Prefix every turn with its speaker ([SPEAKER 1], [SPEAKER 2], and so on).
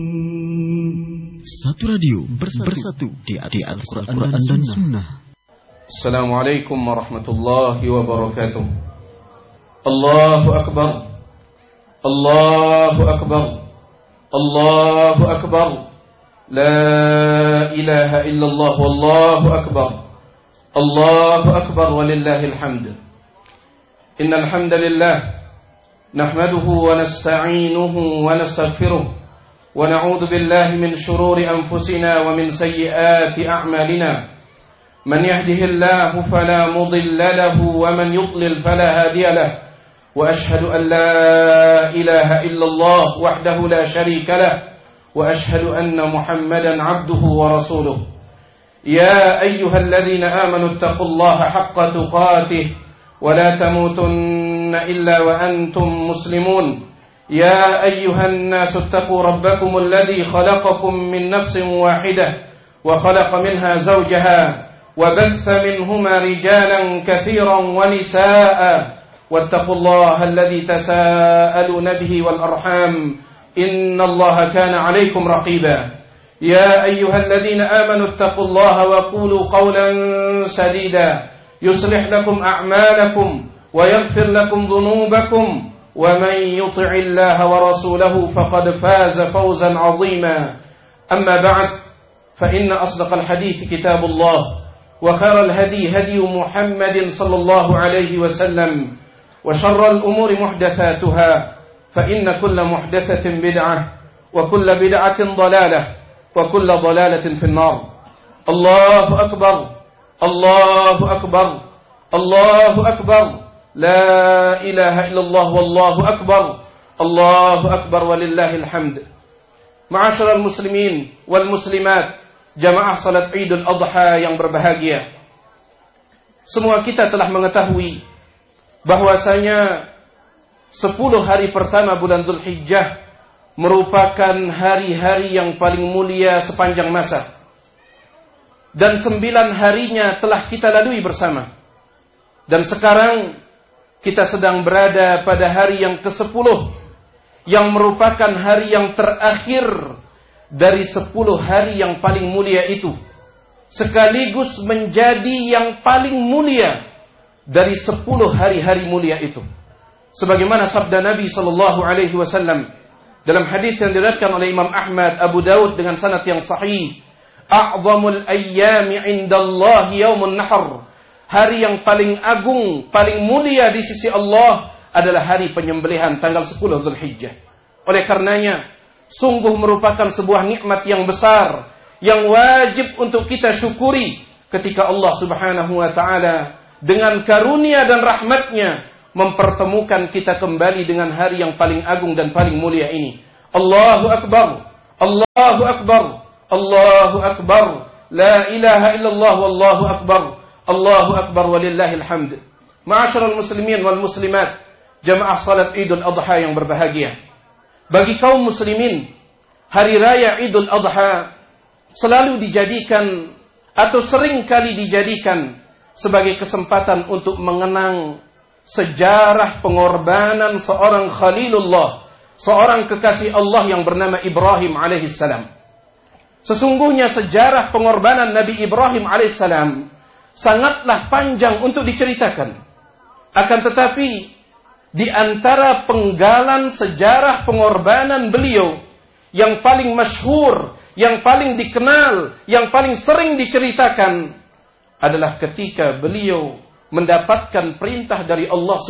[SPEAKER 1] Satu radio bersatu di atas Al-Quran dan Sunnah.
[SPEAKER 2] Assalamualaikum warahmatullahi wabarakatuh. Allahu Akbar, Allahu Akbar, Allahu Akbar. La ilaha illallah, wallahu akbar, Allahu Akbar, walillahil hamd. Innal hamdalillah nahmaduhu wa nasta'inuhu wa nastaghfiruh wa na'udzu billahi min shururi anfusina wa min sayyiati a'malina. Man yahdihillahu fala mudilla lahu wa man yudlil fala hadiya lahu. Wa ashhadu an la ilaha illallah wahdahu la sharika lahu wa ashhadu anna Muhammadan 'abduhu wa rasuluh. Ya ayyuhalladzina amanu taqullaha haqqa tuqatih wa la tamutunna illa wa antum muslimun. Ya ayyuhan nasu ittaqu rabbakum alladhi khalaqakum min nafsin wahidah wa khalaqa minha zawjaha wa batha minhuma rijalan katsiran wa nisaa'a wattaqullaha alladhi tasaaluna bihi wal arham innallaha kana 'alaykum raqiba. Ya ayyuhalladzina amanu ittaqullaha wa qulu qawlan sadida yuslih lakum a'malakum wa yaghfir lakum dhunubakum wa man yuti'illaha wa rasulahu faqad faza fawzan 'azima. Amma ba'd, fa inna asdaqal hadithi kitabullah wa khairal hadi hadi Muhammadin sallallahu alaihi wasallam wa sharral umuri muhdatsatuha fa inna kulla muhdatsatin bid'ah wa kulla bid'atin dhalalah wa kulla dhalalatin fin nar. Allahu akbar, Allahu akbar, Allahu akbar. La ilaha illallah wallahu akbar, Allahu akbar walillahil hamd. Ma'asyiral muslimin wal muslimat, jamaah salat Idul Adha yang berbahagia. Semua kita telah mengetahui bahwasanya 10 hari pertama bulan Dzulhijjah merupakan hari-hari yang paling mulia sepanjang masa. Dan 9 harinya telah kita lalui bersama. Dan sekarang kita sedang berada pada hari yang ke-10 yang merupakan hari yang terakhir dari 10 hari yang paling mulia itu, sekaligus menjadi yang paling mulia dari 10 hari-hari mulia itu. Sebagaimana sabda Nabi sallallahu alaihi wasallam dalam hadis yang diriwayatkan oleh Imam Ahmad, Abu Daud dengan sanad yang sahih, a'zamul ayyami 'indallahi yaumun nahr. Hari yang paling agung, paling mulia di sisi Allah adalah hari penyembelihan tanggal 10 Dzulhijjah. Oleh karenanya, sungguh merupakan sebuah nikmat yang besar yang wajib untuk kita syukuri ketika Allah Subhanahu wa taala dengan karunia dan rahmatnya mempertemukan kita kembali dengan hari yang paling agung dan paling mulia ini. Allahu akbar, Allahu akbar, Allahu akbar. La ilaha illallah wallahu akbar, Allahu akbar walillahil hamd. Ma'asyiral muslimin wal muslimat, jamaah salat Idul Adha yang berbahagia. Bagi kaum muslimin, hari raya Idul Adha selalu dijadikan atau sering kali dijadikan sebagai kesempatan untuk mengenang sejarah pengorbanan seorang Khalilullah, seorang kekasih Allah yang bernama Ibrahim alaihissalam. Sesungguhnya sejarah pengorbanan Nabi Ibrahim alaihissalam sangatlah panjang untuk diceritakan. Akan tetapi di antara penggalan sejarah pengorbanan beliau yang paling masyhur, yang paling dikenal, yang paling sering diceritakan adalah ketika beliau mendapatkan perintah dari Allah